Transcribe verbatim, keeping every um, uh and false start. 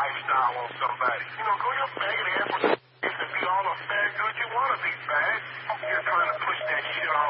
lifestyle on somebody. You know, go your faggot ass with and be all the fag good you want to be, fag. You're trying to push that shit